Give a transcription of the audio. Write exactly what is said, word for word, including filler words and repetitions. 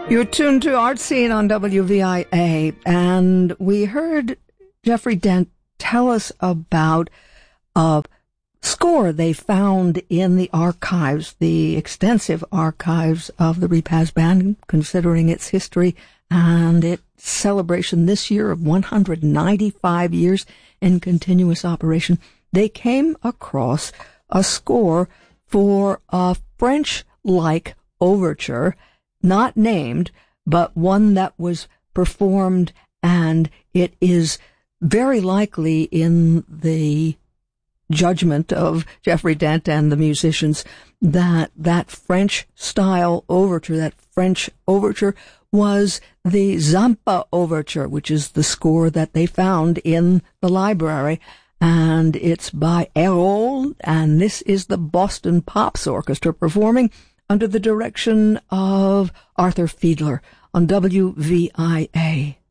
You're tuned to Art Scene on W V I A, and we heard Jeffrey Dent tell us about a score they found in the archives, the extensive archives of the Repaz Band, considering its history and its celebration this year of one hundred ninety-five years in continuous operation. They came across a score for a French-like overture, not named, but one that was performed, and it is very likely, in the judgment of Jeffrey Dent and the musicians, that that French-style overture, that French overture, was the Zampa Overture, which is the score that they found in the library, and it's by Hérold, and this is the Boston Pops Orchestra performing under the direction of Arthur Fiedler on W V I A.